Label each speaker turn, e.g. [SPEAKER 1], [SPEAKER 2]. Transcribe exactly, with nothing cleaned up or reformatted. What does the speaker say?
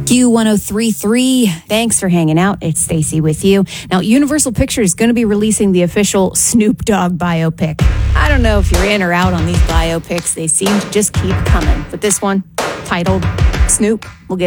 [SPEAKER 1] Q one oh three point three. Thanks for hanging out. It's Stacy with you. Now, Universal Pictures is going to be releasing the official Snoop Dogg biopic. I don't know if you're in or out on these biopics. They seem to just keep coming. But this one, titled Snoop, we'll get